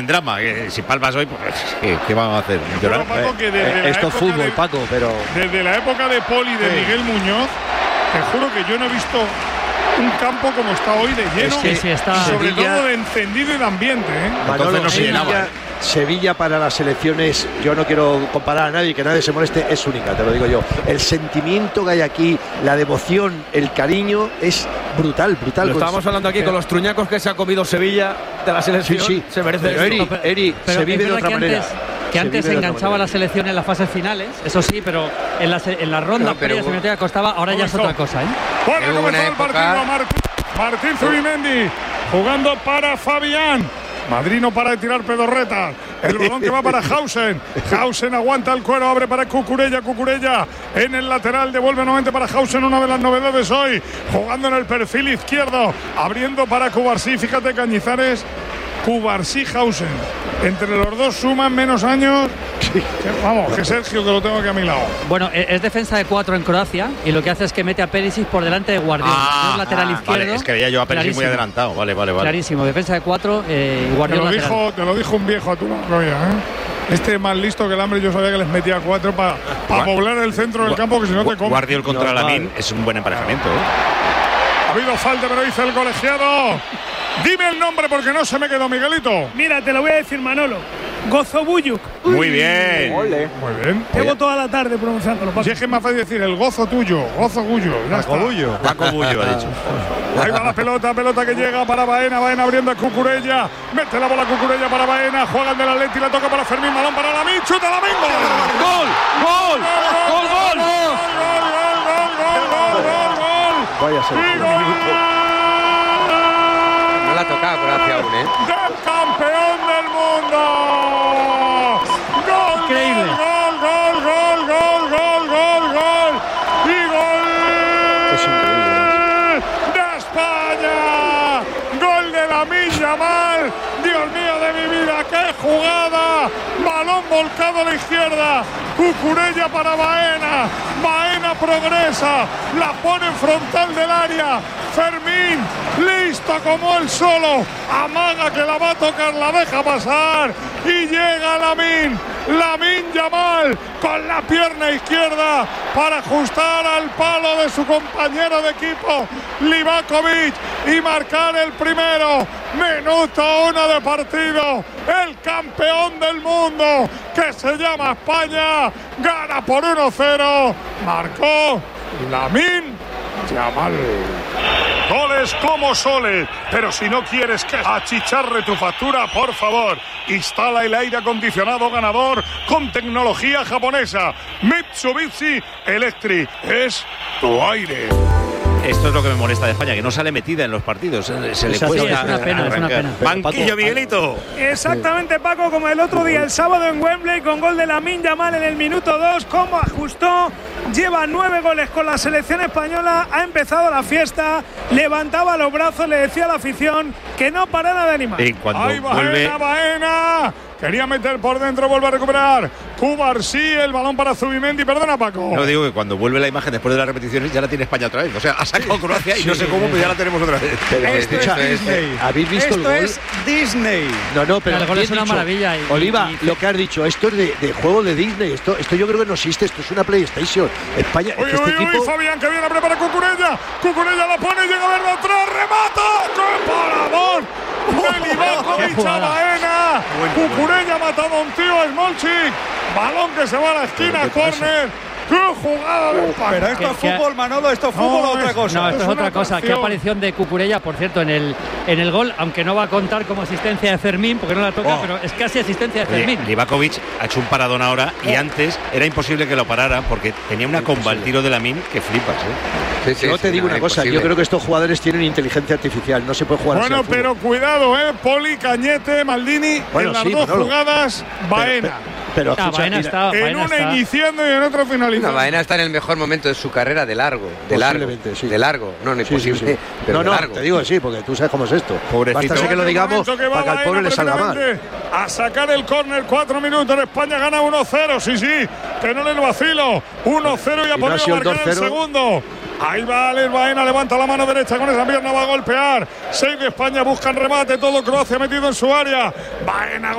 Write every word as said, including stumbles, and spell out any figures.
drama. Eh, si palmas hoy, pues ¿qué, qué vamos a hacer? Pero, Paco, que desde eh, esto es fútbol, de, Paco, pero desde la época de Poli y de sí. Miguel Muñoz, te juro que yo no he visto un campo como está hoy de lleno, es que sí, está y sobre Sevilla, todo de encendido y de ambiente, ¿eh? Manolo, Entonces no se llenaba. Sevilla, Sevilla para las selecciones, yo no quiero comparar a nadie, que nadie se moleste, es única, te lo digo yo. El sentimiento que hay aquí, la devoción, el cariño, es brutal, brutal. Lo estábamos hablando aquí con los truñacos que se ha comido Sevilla de la selección. Sí, sí. Se merece pero esto. Eri, Eri, pero se vive de otra que manera. Antes, que antes se enganchaba la selección en las fases finales, eso sí, pero en las en la ronda no, pero previas costaba, ahora ya es otra cosa, ¿eh? Bueno, comenzó el partido, Martín, Martín Zubimendi jugando para Fabián. Madrid no para de tirar pedorretas. El balón que va para Hausen. Hausen aguanta el cuero, abre para Cucurella. Cucurella en el lateral, devuelve nuevamente para Hausen. Una de las novedades hoy, jugando en el perfil izquierdo, abriendo para Cubarsí. Fíjate, Cañizares, Cubarsí, Hausen. Entre los dos suman menos años. Que, vamos, que Sergio, que lo tengo aquí a mi lado. Bueno, es defensa de cuatro en Croacia y lo que hace es que mete a Perisic por delante de Guardiola. Ah, es lateral ah, izquierdo. Vale, es que veía yo a Perisic muy adelantado. Vale, vale, vale. Clarísimo, defensa de cuatro eh, y Guardiola. Te lo, dijo, te lo dijo un viejo a tu lado, ¿eh? Este es más listo que el hambre, yo sabía que les metía cuatro para pa poblar el centro del campo, que si no te comes. Guardiola contra no, Lamine es un buen emparejamiento, ¿eh? Ha habido falta, pero dice el colegiado. Dime el nombre porque no se me quedó, Miguelito. Mira, te lo voy a decir, Manolo. Gozobuyuk. Muy bien. Ole. Muy bien. Llevo toda la tarde pronunciándolo. Si es que es más fácil decir el gozo tuyo, gozo Gullo. Paco Bullo. Paco Bullo ha dicho. Ahí va la pelota, pelota que llega para Baena, Baena abriendo a Cucurella. Mete la bola Cucurella para Baena, juega el de la Atleti, la toca para Fermín, balón para Lamine, chuta Lamine. ¡Gol! ¡Gol! ¡Gol! ¡Gol! ¡Gol, gol, gol, gol, gol, gol! Vaya selección. No la ha tocado Croacia aún, ¿eh? ¡Del campeón del mundo! ¡Gol, Increíble. gol, gol, gol, gol, gol, gol, gol! ¡Y gol! Es increíble. ¡De España! ¡Gol de Lamine Yamal! ¡Dios mío de mi vida! ¡Qué jugada! Balón volcado a la izquierda. Cucurella para Baena. Baena progresa. La pone en frontal del área. Fermín, listo como él solo. Amaga que la va a tocar, la deja pasar. Y llega Lamine. Lamine Yamal con la pierna izquierda para ajustar al palo de su compañero de equipo, Livakovic, y marcar el primero. Minuto uno de partido. El campeón del mundo, que se llama España, gana por uno cero. Marcó Lamine Yamal. Goles como soles, pero si no quieres que achicharre tu factura, por favor, instala el aire acondicionado ganador con tecnología japonesa. Mitsubishi Electric es tu aire. Esto es lo que me molesta de España, que no sale metida en los partidos. Se le Sí, cuesta. es una pena, es una pena. Banquillo, Miguelito. Exactamente, Paco, como el otro día, el sábado en Wembley, con gol de Lamine Yamal en el minuto dos. Cómo ajustó, lleva nueve goles con la selección española, ha empezado la fiesta, levantaba los brazos, le decía a la afición que no parara de animar. Y cuando ¡Ay, vuelve. Baena, Baena! Quería meter por dentro, vuelve a recuperar Cubarsí, el balón para Zubimendi. Perdona, Paco. No, digo que cuando vuelve la imagen después de las repeticiones ya la tiene España otra vez. O sea, ha sacado Croacia y no sé cómo, pero ya la tenemos otra vez. Pero Esto escucha, es Disney. ¿habéis visto Esto el gol? es Disney. No, no, pero El gol bien es una dicho. maravilla y- Oliva, y- lo que has dicho, esto es de, de juego de Disney. Esto, esto yo creo que no existe. Esto es una PlayStation. España, Uy, es que este uy, uy, equipo. Fabián, que viene a preparar Cucurella. Cucurella la pone, llega a verlo atrás, remata. ¡Qué paradón! De Livakovic a Baena. Cucurella ha matado a un tío, Smolcic. Balón que se va a la esquina, córner. ¡Qué jugada de España! Pero esto es que- fútbol, Manolo, esto es fútbol No, o otra es- cosa. No, esto es, es otra una cosa. Qué atracción. aparición de Cucurella, por cierto, en el en el gol, aunque no va a contar como asistencia de Fermín, porque no la toca, Oh. pero es casi asistencia de Oye, Fermín. Livakovic ha hecho un paradón ahora y antes era imposible que lo parara porque tenía una comba al tiro de Lamine que flipas, ¿eh? Sí, sí, Yo sí, te digo no, una cosa, imposible. yo creo que estos jugadores tienen inteligencia artificial, no se puede jugar así Bueno, al fútbol. pero cuidado, ¿eh? Poli, Cañete, Maldini, Bueno, en las sí, dos Manolo. jugadas, Baena. Pero, pero Ah, escucha, Baena mira, está, en Baena una está. iniciando y en otra No, finalizando. Baena está en el mejor momento de su carrera de largo, de largo, Posiblemente, sí. de largo, no, no sí, imposible, sí, sí. pero No, de no, largo. te digo así, porque tú sabes cómo es esto. Pobrecito. Basta que lo digamos Momento que va para que al pobre Baena le salga mal. precisamente a sacar el córner, cuatro minutos, España gana uno cero, sí, sí, que no le vacilo, uno cero y ha Y no ha podido sido el marcar el dos cero. segundo. Ahí va Alex Baena, levanta la mano derecha con esa pierna, va a golpear. Seis de España buscan remate, todo Croacia metido en su área. Baena